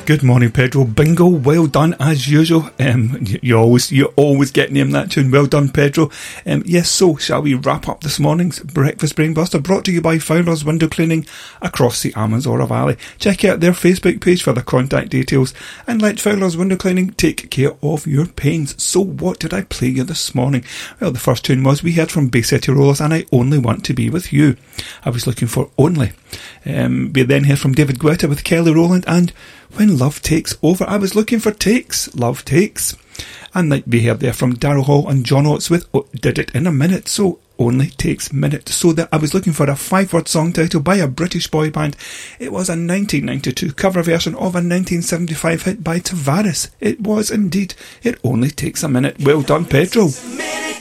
Good morning, Pedro. Bingo, well done as usual. You always get named that tune. Well done, Pedro. Yes, so shall we wrap up this morning's Breakfast Brainbuster, brought to you by Fowler's Window Cleaning across the Amazora Valley. Check out their Facebook page for the contact details and let Fowler's Window Cleaning take care of your pains. So what did I play you this morning? Well, the first tune was we heard from Bay City Rollers and I Only Want to Be With You. I was looking for Only. We then heard from David Guetta with Kelly Rowland and When Love Takes Over. I was looking for Takes, Love Takes. And we heard there from Daryl Hall and John Oates with Did It In A Minute, so Only Takes Minute. So that I was looking for a 5-word song title by a British boy band. It was a 1992 cover version of a 1975 hit by Tavares. It was indeed It Only Takes a Minute. Well done, Pedro.